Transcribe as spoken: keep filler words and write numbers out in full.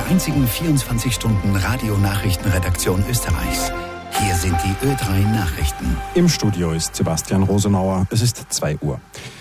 einzigen vierundzwanzig Stunden Radio-Nachrichtenredaktion Österreichs. Hier sind die Ö drei Nachrichten. Im Studio ist Sebastian Rosenauer. Es ist zwei Uhr.